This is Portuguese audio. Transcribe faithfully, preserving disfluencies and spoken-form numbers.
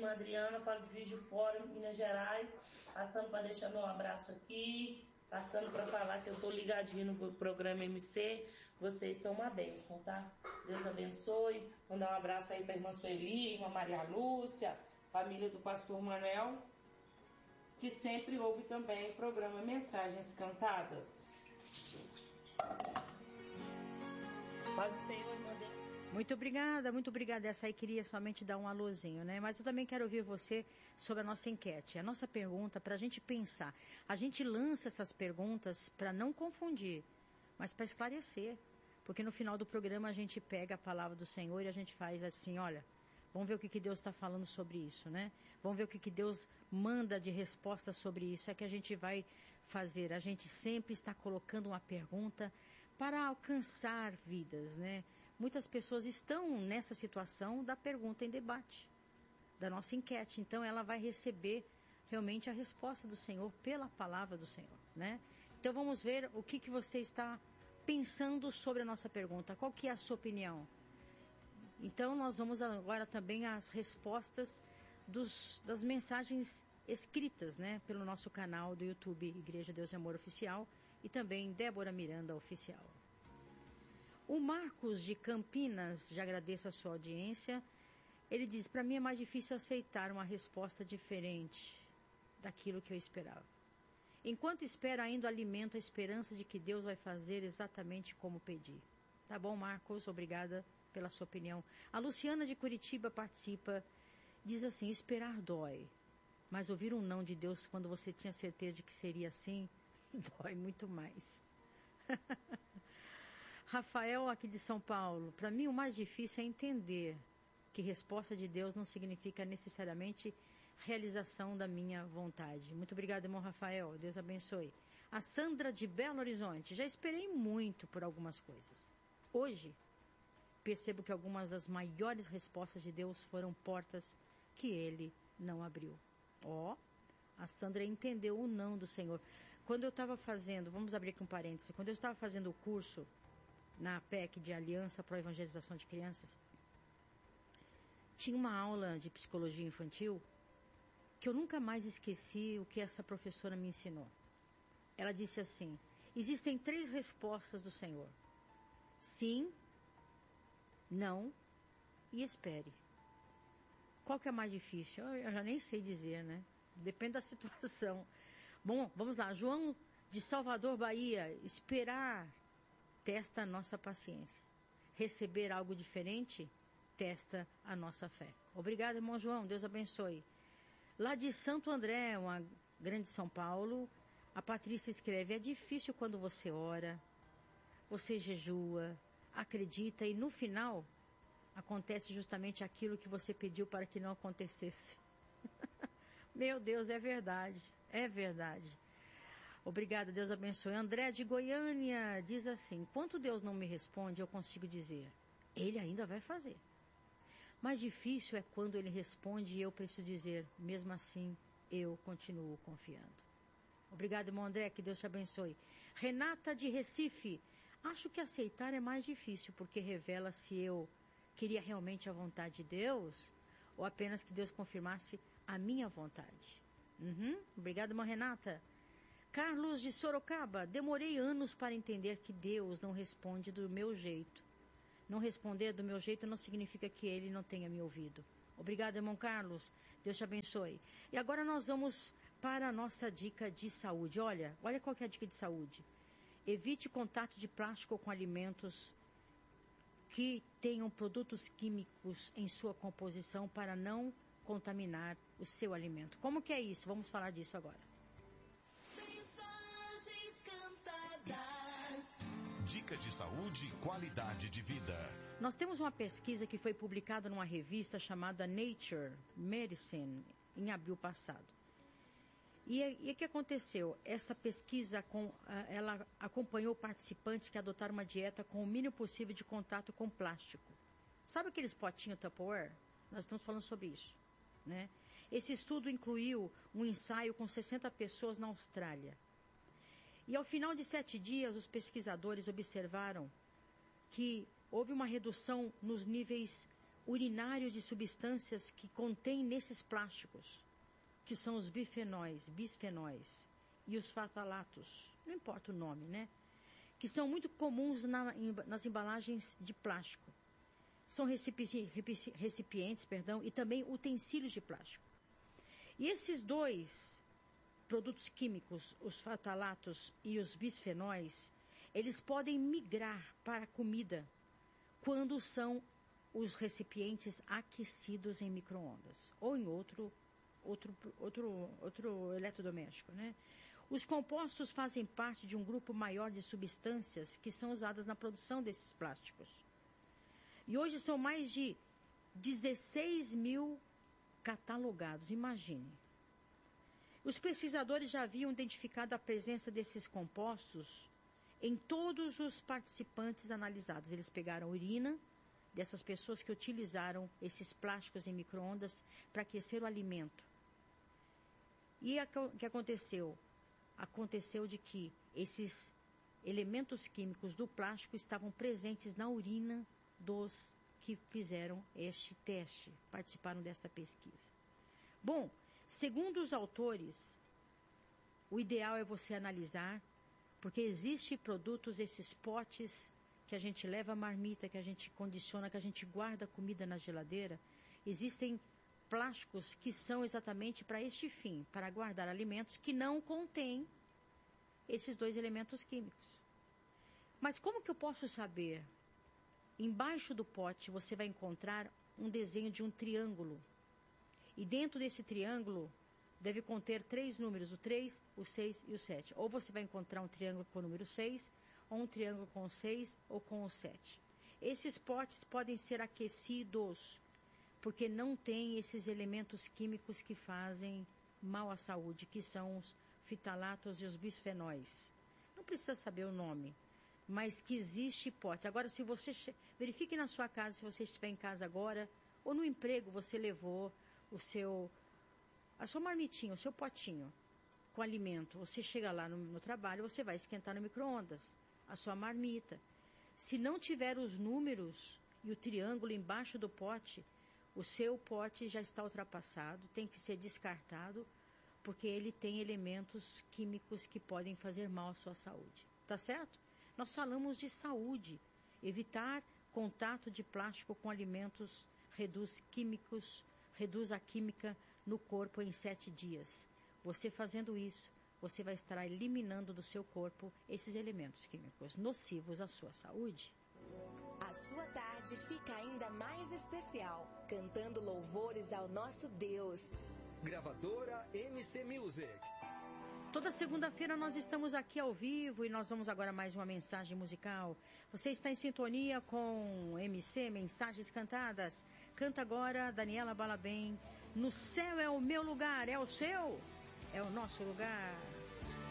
irmã Adriana, falo de Juiz de Fora, Minas Gerais, passando para deixar meu abraço aqui, passando para falar que eu estou ligadinho no programa M C, vocês são uma bênção, tá? Deus abençoe, mandar um abraço aí para a irmã Sueli, irmã Maria Lúcia, família do pastor Manuel, que sempre ouve também o programa Mensagens Cantadas. Paz do Senhor, irmã Adriana. Muito obrigada, muito obrigada. Essa aí queria somente dar um alôzinho, né? Mas eu também quero ouvir você sobre a nossa enquete. A nossa pergunta para a gente pensar. A gente lança essas perguntas para não confundir, mas para esclarecer. Porque no final do programa a gente pega a palavra do Senhor e a gente faz assim, olha, vamos ver o que, que Deus está falando sobre isso, né? Vamos ver o que, que Deus manda de resposta sobre isso. É que a gente vai fazer. A gente sempre está colocando uma pergunta para alcançar vidas, né? Muitas pessoas estão nessa situação da pergunta em debate, da nossa enquete. Então, ela vai receber realmente a resposta do Senhor pela palavra do Senhor, né? Então, vamos ver o que, que você está pensando sobre a nossa pergunta. Qual que é a sua opinião? Então, nós vamos agora também às respostas dos, das mensagens escritas, né? Pelo nosso canal do YouTube, Igreja Deus e Amor Oficial, e também Débora Miranda Oficial. O Marcos de Campinas, já agradeço a sua audiência, ele diz, para mim é mais difícil aceitar uma resposta diferente daquilo que eu esperava. Enquanto espero, ainda alimento a esperança de que Deus vai fazer exatamente como pedi. Tá bom, Marcos? Obrigada pela sua opinião. A Luciana de Curitiba participa, diz assim, esperar dói, mas ouvir um não de Deus quando você tinha certeza de que seria assim, dói muito mais. Rafael, aqui de São Paulo, para mim o mais difícil é entender que resposta de Deus não significa necessariamente realização da minha vontade. Muito obrigada, irmão Rafael, Deus abençoe. A Sandra de Belo Horizonte, já esperei muito por algumas coisas. Hoje, percebo que algumas das maiores respostas de Deus foram portas que Ele não abriu. Ó, oh, a Sandra entendeu o não do Senhor. Quando eu estava fazendo, vamos abrir aqui um parêntese, quando eu estava fazendo o curso na P E C de Aliança para a Evangelização de Crianças, tinha uma aula de psicologia infantil que eu nunca mais esqueci o que essa professora me ensinou. Ela disse assim, existem três respostas do Senhor. Sim, não e espere. Qual que é mais difícil? Eu já nem sei dizer, né? Depende da situação. Bom, vamos lá. João de Salvador, Bahia. Esperar testa a nossa paciência. Receber algo diferente testa a nossa fé. Obrigado, irmão João. Deus abençoe. Lá de Santo André, uma grande São Paulo, a Patrícia escreve, é difícil quando você ora, você jejua, acredita e no final acontece justamente aquilo que você pediu para que não acontecesse. Meu Deus, é verdade, é verdade. Obrigada, Deus abençoe. André de Goiânia diz assim, enquanto Deus não me responde, eu consigo dizer, Ele ainda vai fazer. Mais difícil é quando Ele responde e eu preciso dizer, mesmo assim, eu continuo confiando. Obrigado, irmão André, que Deus te abençoe. Renata de Recife, acho que aceitar é mais difícil, porque revela se eu queria realmente a vontade de Deus, ou apenas que Deus confirmasse a minha vontade. Uhum. Obrigado, irmã Renata. Carlos de Sorocaba, demorei anos para entender que Deus não responde do meu jeito. Não responder do meu jeito não significa que Ele não tenha me ouvido. Obrigado, irmão Carlos. Deus te abençoe. E agora nós vamos para a nossa dica de saúde. Olha, olha qual que é a dica de saúde. Evite contato de plástico com alimentos que tenham produtos químicos em sua composição para não contaminar o seu alimento. Como que é isso? Vamos falar disso agora. Mensagens cantadas. Dica de saúde e qualidade de vida. Nós temos uma pesquisa que foi publicada numa revista chamada Nature Medicine em abril passado. E o que aconteceu? Essa pesquisa com, ela acompanhou participantes que adotaram uma dieta com o mínimo possível de contato com plástico. Sabe aqueles potinhos Tupperware? Nós estamos falando sobre isso, né? Esse estudo incluiu um ensaio com sessenta pessoas na Austrália. E ao final de sete dias, os pesquisadores observaram que houve uma redução nos níveis urinário de substâncias que contém nesses plásticos, que são os bifenóis, bisfenóis e os fatalatos, não importa o nome, né? Que são muito comuns na, nas embalagens de plástico. São recipientes, recipientes perdão, e também utensílios de plástico. E esses dois produtos químicos, os fatalatos e os bisfenóis, eles podem migrar para a comida quando são os recipientes aquecidos em micro-ondas ou em outro, outro, outro, outro eletrodoméstico, né? Os compostos fazem parte de um grupo maior de substâncias que são usadas na produção desses plásticos. E hoje são mais de dezesseis mil catalogados, imagine. Os pesquisadores já haviam identificado a presença desses compostos em todos os participantes analisados. Eles pegaram a urina dessas pessoas que utilizaram esses plásticos em micro-ondas para aquecer o alimento. E o que aconteceu? Aconteceu de que esses elementos químicos do plástico estavam presentes na urina dos que fizeram este teste, participaram desta pesquisa. Bom, segundo os autores, o ideal é você analisar, porque existem produtos, esses potes que a gente leva a marmita, que a gente condiciona, que a gente guarda a comida na geladeira, existem plásticos que são exatamente para este fim, para guardar alimentos que não contêm esses dois elementos químicos. Mas como que eu posso saber? Embaixo do pote você vai encontrar um desenho de um triângulo. E dentro desse triângulo deve conter três números, o três, o seis e o sete. Ou você vai encontrar um triângulo com o número seis, ou um triângulo com o seis ou com o sete. Esses potes podem ser aquecidos, porque não tem esses elementos químicos que fazem mal à saúde, que são os fitalatos e os bisfenóis. Não precisa saber o nome, mas que existe pote. Agora, se você... Che... Verifique na sua casa, se você estiver em casa agora, ou no emprego você levou o seu... a sua marmitinha, o seu potinho com alimento. Você chega lá no, no trabalho, você vai esquentar no micro-ondas a sua marmita. Se não tiver os números e o triângulo embaixo do pote, o seu pote já está ultrapassado, tem que ser descartado, porque ele tem elementos químicos que podem fazer mal à sua saúde. Tá certo? Nós falamos de saúde. Evitar contato de plástico com alimentos reduz químicos, reduz a química no corpo em sete dias. Você fazendo isso, você vai estar eliminando do seu corpo esses elementos químicos nocivos à sua saúde. A sua tarde fica ainda mais especial, cantando louvores ao nosso Deus. Gravadora M C Music. Toda segunda-feira nós estamos aqui ao vivo e nós vamos agora mais uma mensagem musical. Você está em sintonia com M C, Mensagens Cantadas. Canta agora Daniela Balabem. No céu é o meu lugar, é o seu, é o nosso lugar.